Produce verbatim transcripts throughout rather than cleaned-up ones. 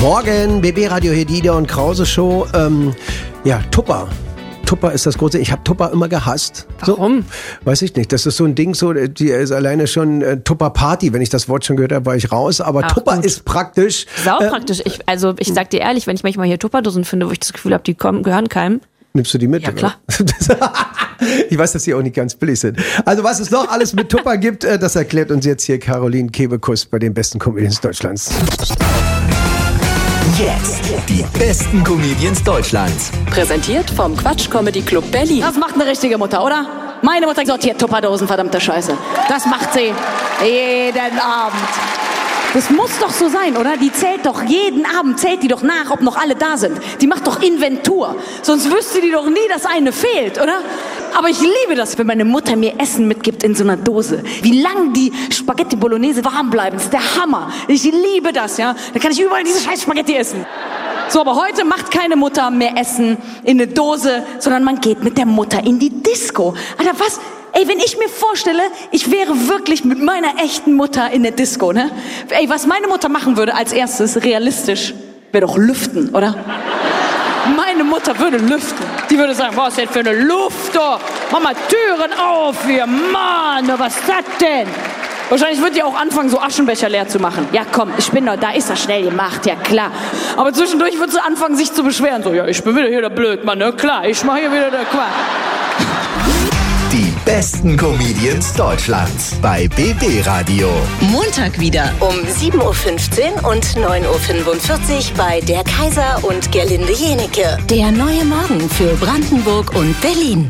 Morgen, B B Radio hier, Dieter und Krause Show. Ähm, ja, Tupper. Tupper ist das große. Ich habe Tupper immer gehasst. Warum? So, weiß ich nicht. Das ist so ein Ding, so, die ist alleine schon äh, Tupper Party. Wenn ich das Wort schon gehört habe, war ich raus. Aber Ach, Tupper gut. ist praktisch. Sau äh, praktisch. Ich, also ich sag dir ehrlich, wenn ich manchmal hier Tupperdosen finde, wo ich das Gefühl habe, die kommen, gehören keinem. Nimmst du die mit? Ja, klar. Ich weiß, dass die auch nicht ganz billig sind. Also was es noch alles mit Tupper gibt, das erklärt uns jetzt hier Caroline Kebekus bei den besten Comedians Deutschlands. Jetzt die besten Comedians Deutschlands. Präsentiert vom Quatsch Comedy Club Berlin. Das macht eine richtige Mutter, oder? Meine Mutter sortiert Tupperdosen, verdammte Scheiße. Das macht sie jeden Abend. Das muss doch so sein, oder? Die zählt doch jeden Abend, zählt die doch nach, ob noch alle da sind. Die macht doch Inventur. Sonst wüsste die doch nie, dass eine fehlt, oder? Aber ich liebe das, wenn meine Mutter mir Essen mitgibt in so einer Dose. Wie lang die Spaghetti Bolognese warm bleiben, ist der Hammer. Ich liebe das, ja. Dann kann ich überall diese scheiß Spaghetti essen. So, aber heute macht keine Mutter mehr Essen in eine Dose, sondern man geht mit der Mutter in die Disco. Alter, was? Ey, wenn ich mir vorstelle, ich wäre wirklich mit meiner echten Mutter in der Disco, ne? Ey, was meine Mutter machen würde als erstes, realistisch, wäre doch lüften, oder? Meine Mutter würde lüften. Die würde sagen, was ist denn für eine Luft, oh? Mach mal Türen auf hier, Mann, was ist das denn? Wahrscheinlich wird die auch anfangen, so Aschenbecher leer zu machen. Ja, komm, ich bin doch, da ist das schnell gemacht, ja klar. Aber zwischendurch wird sie anfangen, sich zu beschweren. So, ja, ich bin wieder hier der Blödmann, ne? Klar, ich mach hier wieder der Quatsch. Die besten Comedians Deutschlands bei B B Radio. Montag wieder um sieben Uhr fünfzehn und neun Uhr fünfundvierzig bei der Kaiser und Gerlinde Jenecke. Der neue Morgen für Brandenburg und Berlin.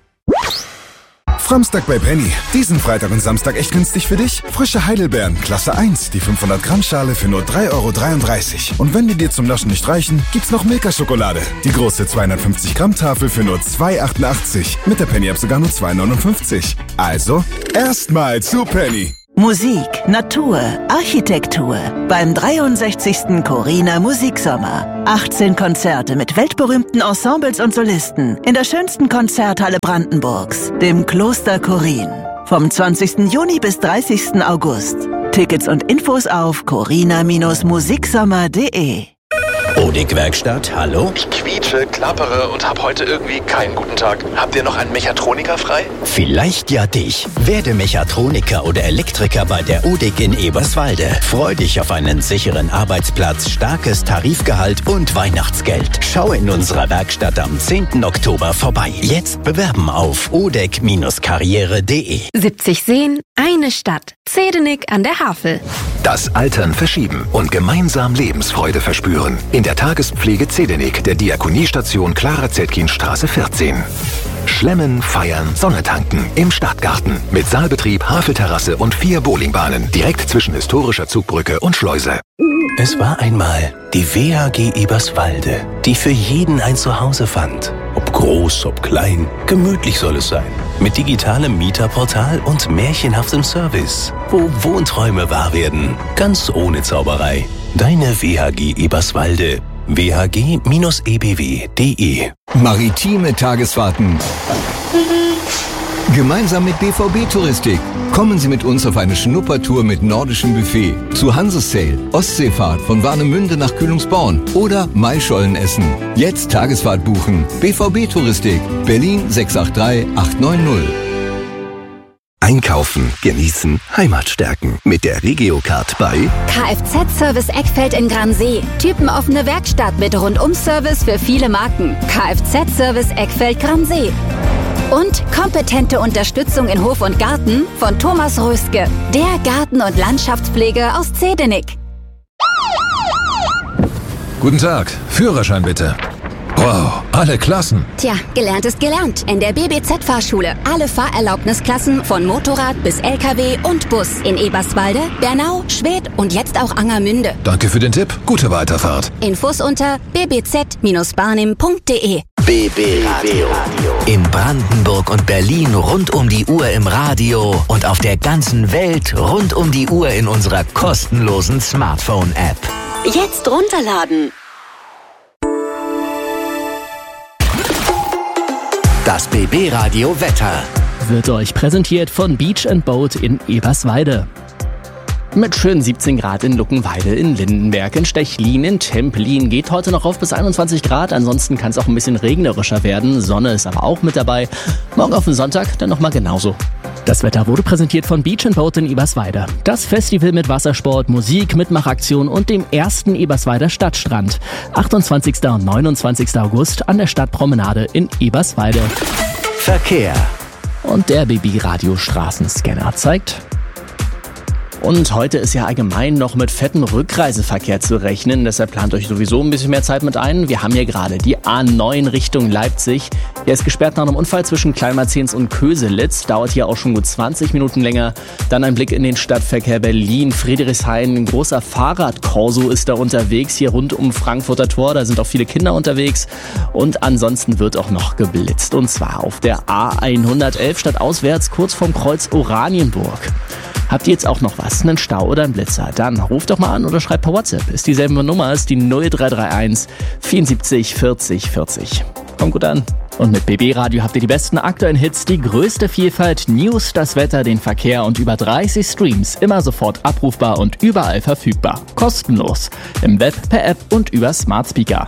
Samstag bei Penny. Diesen Freitag und Samstag echt günstig für dich? Frische Heidelbeeren, Klasse eins, die fünfhundert Gramm Schale für nur drei Euro dreiunddreißig. Und wenn die dir zum Naschen nicht reichen, gibt's noch Milka-Schokolade. Die große zweihundertfünfzig Gramm Tafel für nur zwei Euro achtundachtzig. Mit der Penny-App sogar nur zwei Euro neunundfünfzig. Also, erstmal zu Penny. Musik, Natur, Architektur beim dreiundsechzigsten Corina Musiksommer. achtzehn Konzerte mit weltberühmten Ensembles und Solisten in der schönsten Konzerthalle Brandenburgs, dem Kloster Chorin. Vom zwanzigsten Juni bis dreißigsten August. Tickets und Infos auf corina musiksommer punkt de. Odig-Werkstatt, hallo? Ich quietsche, klappere und hab heute irgendwie keinen guten Tag. Habt ihr noch einen Mechatroniker frei? Vielleicht ja dich. Werde Mechatroniker oder Elektriker bei der Odig in Eberswalde. Freu dich auf einen sicheren Arbeitsplatz, starkes Tarifgehalt und Weihnachtsgeld. Schau in unserer Werkstatt am zehnten Oktober vorbei. Jetzt bewerben auf odig karriere punkt de. siebzig Seen, eine Stadt. Zedenik an der Havel. Das Altern verschieben und gemeinsam Lebensfreude verspüren. In der Tagespflege Zedenik der Diakoniestation Clara-Zetkin-Straße vierzehn. Schlemmen, feiern, Sonne tanken im Stadtgarten. Mit Saalbetrieb, Havelterrasse und vier Bowlingbahnen. Direkt zwischen historischer Zugbrücke und Schleuse. Es war einmal die W H G Eberswalde, die für jeden ein Zuhause fand. Ob groß, ob klein, gemütlich soll es sein. Mit digitalem Mieterportal und märchenhaftem Service. Wo Wohnträume wahr werden, ganz ohne Zauberei. Deine W H G Eberswalde. w h g e b w punkt de. Maritime Tagesfahrten. Gemeinsam mit B V B Touristik. Kommen Sie mit uns auf eine Schnuppertour mit nordischem Buffet. Zu Hansesail, Ostseefahrt von Warnemünde nach Kühlungsborn oder Maischolen essen. Jetzt Tagesfahrt buchen. B V B Touristik. Berlin sechs acht drei acht neun null. Einkaufen, genießen, Heimat stärken. Mit der Regiocard bei Kfz-Service Eckfeld in Gransee. Typenoffene Werkstatt mit Rundum-Service für viele Marken. Kfz-Service Eckfeld Gransee. Und kompetente Unterstützung in Hof und Garten von Thomas Röske. Der Garten- und Landschaftspflege aus Zedenik. Guten Tag, Führerschein bitte. Wow, alle Klassen. Tja, gelernt ist gelernt. In der B B Z-Fahrschule. Alle Fahrerlaubnisklassen von Motorrad bis L K W und Bus. In Eberswalde, Bernau, Schwedt und jetzt auch Angermünde. Danke für den Tipp. Gute Weiterfahrt. Infos unter b b z barnim punkt de. B B Radio. In Brandenburg und Berlin rund um die Uhr im Radio und auf der ganzen Welt rund um die Uhr in unserer kostenlosen Smartphone-App. Jetzt runterladen. Das B B Radio Wetter wird euch präsentiert von Beach and Boat in Eberswalde. Mit schönen siebzehn Grad in Luckenwalde, in Lindenberg, in Stechlin, in Templin. Geht heute noch auf bis einundzwanzig Grad. Ansonsten kann es auch ein bisschen regnerischer werden. Sonne ist aber auch mit dabei. Morgen auf den Sonntag dann nochmal genauso. Das Wetter wurde präsentiert von Beach and Boat in Eberswalde. Das Festival mit Wassersport, Musik, Mitmachaktion und dem ersten Eberswalder Stadtstrand. achtundzwanzigsten und neunundzwanzigsten August an der Stadtpromenade in Eberswalde. Verkehr. Und der B B-Radio-Straßenscanner zeigt... Und heute ist ja allgemein noch mit fettem Rückreiseverkehr zu rechnen. Deshalb plant euch sowieso ein bisschen mehr Zeit mit ein. Wir haben hier gerade die A neun Richtung Leipzig. Der ist gesperrt nach einem Unfall zwischen Kleinmarzens und Köselitz. Dauert hier auch schon gut zwanzig Minuten länger. Dann ein Blick in den Stadtverkehr Berlin. Friedrichshain, ein großer Fahrradkorso ist da unterwegs. Hier rund um Frankfurter Tor. Da sind auch viele Kinder unterwegs. Und ansonsten wird auch noch geblitzt. Und zwar auf der A hundertelf stadtauswärts kurz vorm Kreuz Oranienburg. Habt ihr jetzt auch noch was, einen Stau oder einen Blitzer? Dann ruft doch mal an oder schreibt per WhatsApp. Ist dieselbe Nummer, ist die null drei drei eins vierundsiebzig vierzig vierzig. Kommt gut an. Und mit B B Radio habt ihr die besten aktuellen Hits, die größte Vielfalt, News, das Wetter, den Verkehr und über dreißig Streams. Immer sofort abrufbar und überall verfügbar. Kostenlos. Im Web, per App und über Smart Speaker.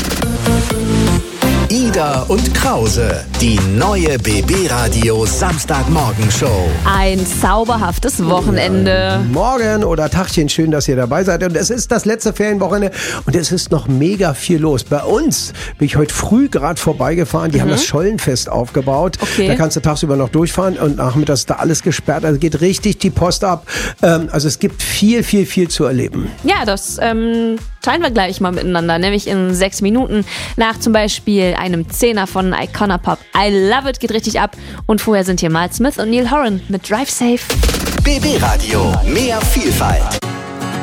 Ida und Krause, die neue B B-Radio Samstagmorgen-Show. Ein zauberhaftes Wochenende. Ja, morgen oder Tagchen, schön, dass ihr dabei seid. Und es ist das letzte Ferienwochenende und es ist noch mega viel los. Bei uns bin ich heute früh gerade vorbeigefahren. Die mhm. haben das Schollenfest aufgebaut. Okay. Da kannst du tagsüber noch durchfahren und nachmittags ist da alles gesperrt. Also geht richtig die Post ab. Ähm, also es gibt viel, viel, viel zu erleben. Ja, das ähm, teilen wir gleich mal miteinander. Nämlich in sechs Minuten nach zum Beispiel einem Zehner von Iconopop. I Love It geht richtig ab. Und vorher sind hier Miles Smith und Neil Horan mit Drive Safe. B B-Radio, mehr Vielfalt.